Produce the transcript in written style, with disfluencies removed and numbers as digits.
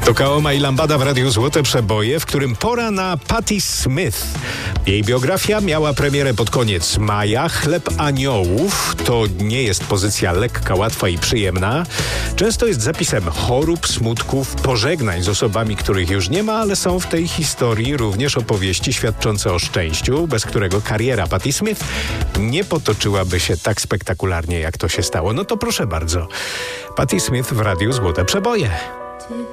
To Kaoma i Lambada w Radiu Złote Przeboje, w którym pora na Patti Smith. Jej biografia miała premierę pod koniec maja. Chleb aniołów to nie jest pozycja lekka, łatwa i przyjemna. Często jest zapisem chorób, smutków, pożegnań z osobami, których już nie ma, ale są w tej historii również opowieści świadczące o szczęściu, bez którego kariera Patti Smith nie potoczyłaby się tak spektakularnie, jak to się stało. No to proszę bardzo. Patti Smith w Radiu Złote Przeboje.